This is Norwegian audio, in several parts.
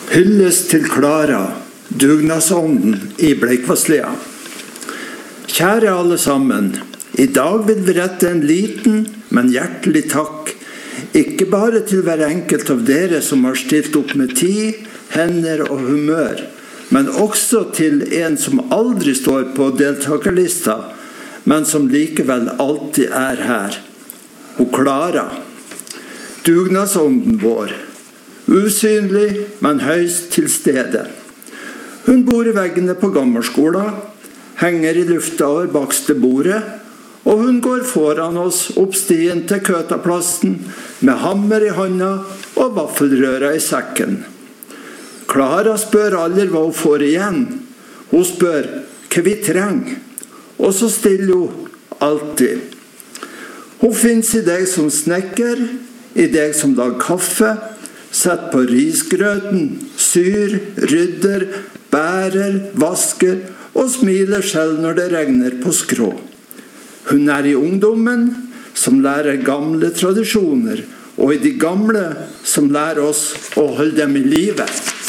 Hyllest til Klara, dugnadsånden i Bleikvasslia. Kjære alle sammen, i dag vil vi rette en liten, men hjertelig takk, ikke bare til hver enkelt av dere som har stilt opp med tid, hender og humør, men også til en som aldri står på deltakerlista, men som likevel alltid er her. Og Klara, dugnadsånden vår, usynlig, men høyst til stede. Hun bor i veggene på gammelskolen, henger i lufta over bakste bordet, og hun går foran oss opp stien til Køtaplassen med hammer i hånda og vaffelrøra i sekken. Klara spør aldri hva hun får igjen. Hun spør hva vi trenger, og så stiller hun alltid. Hun finnes i deg som snekker, i deg som lager kaffe, sett på risgrøten, syr, rydder, bærer, vasker og smiler selv når det regner på skrå. Hun er i ungdommen som lærer gamle tradisjoner, og i de gamle som lærer oss å holde dem i live.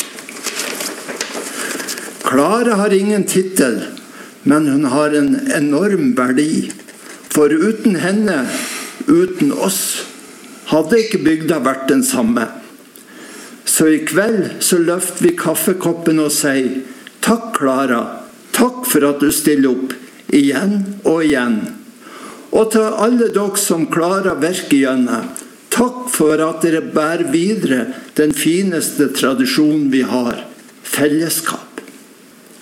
Klara har ingen titel, men hun har en enorm verdi. For uten henne, uten oss, hadde ikke bygda vært den samme. Så i kveld så løfter vi kaffekoppen og sier, takk Klara, takk for at du stiller opp, igjen og igjen. Og til alle dere som Klara virker gjennom, takk for at dere bærer videre den fineste tradisjonen vi har, fellesskap.